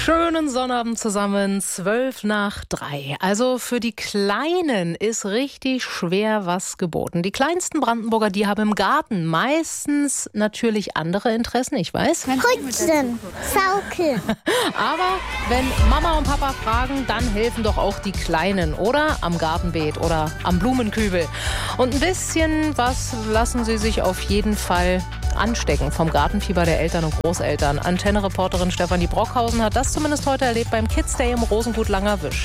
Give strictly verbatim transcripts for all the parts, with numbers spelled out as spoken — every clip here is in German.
Schönen Sonnabend zusammen, zwölf nach drei. Also für die Kleinen ist richtig schwer was geboten. Die kleinsten Brandenburger, die haben im Garten meistens natürlich andere Interessen, ich weiß. Rutschen, Schaukeln. Aber wenn Mama und Papa fragen, dann helfen doch auch die Kleinen, oder? Am Gartenbeet oder am Blumenkübel. Und ein bisschen was lassen sie sich auf jeden Fall anstecken vom Gartenfieber der Eltern und Großeltern. Antenne-Reporterin Stefanie Brockhausen hat das zumindest heute erlebt beim Kids Day im Rosengut Langerwisch.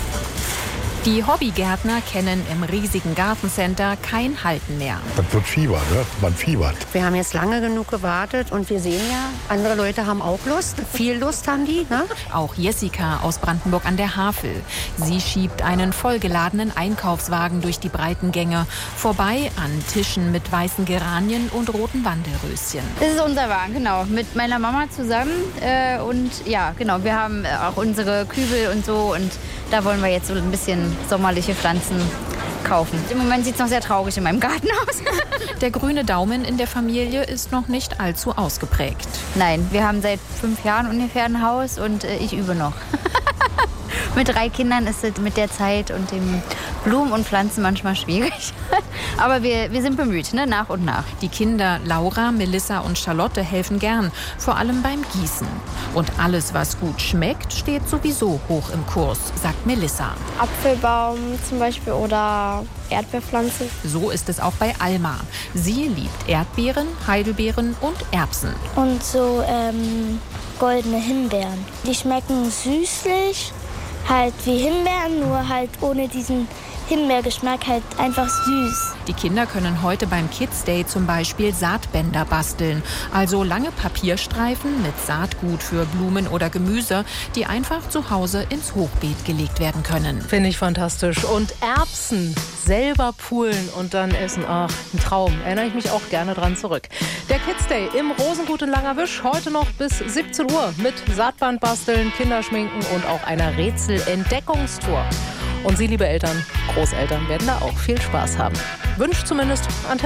Die Hobbygärtner kennen im riesigen Gartencenter kein Halten mehr. Das wird Fieber, ne? Man fiebert. Wir haben jetzt lange genug gewartet und wir sehen ja, andere Leute haben auch Lust. Viel Lust haben die, ne? Auch Jessica aus Brandenburg an der Havel. Sie schiebt einen vollgeladenen Einkaufswagen durch die breiten Gänge, vorbei an Tischen mit weißen Geranien und roten Wandelröschen. Das ist unser Wagen, genau, mit meiner Mama zusammen. Äh, und ja, genau, wir haben auch unsere Kübel und so und da wollen wir jetzt so ein bisschen sommerliche Pflanzen kaufen. Im Moment sieht es noch sehr traurig in meinem Garten aus. Der grüne Daumen in der Familie ist noch nicht allzu ausgeprägt. Nein, wir haben seit fünf Jahren ungefähr ein Haus und äh, ich übe noch. Mit drei Kindern ist es mit der Zeit und dem Blumen und Pflanzen manchmal schwierig. Aber wir, wir sind bemüht, ne? Nach und nach. Die Kinder Laura, Melissa und Charlotte helfen gern, vor allem beim Gießen. Und alles, was gut schmeckt, steht sowieso hoch im Kurs, sagt Melissa. Apfelbaum zum Beispiel oder Erdbeerpflanze. So ist es auch bei Alma. Sie liebt Erdbeeren, Heidelbeeren und Erbsen. Und so ähm, goldene Himbeeren. Die schmecken süßlich, halt wie Himbeeren, nur halt ohne diesen Himbeergeschmack, halt einfach süß. Die Kinder können heute beim Kids Day zum Beispiel Saatbänder basteln. Also lange Papierstreifen mit Saatgut für Blumen oder Gemüse, die einfach zu Hause ins Hochbeet gelegt werden können. Finde ich fantastisch. Und Erbsen selber poolen und dann essen. Ach, ein Traum. Erinnere ich mich auch gerne dran zurück. Der Kids Day im Rosengut in Langerwisch. Heute noch bis siebzehn Uhr mit Saatband basteln, Kinderschminken und auch einer Rätsel-Entdeckungstour. Und Sie, liebe Eltern, Großeltern, werden da auch viel Spaß haben. Wünscht zumindest Antenne.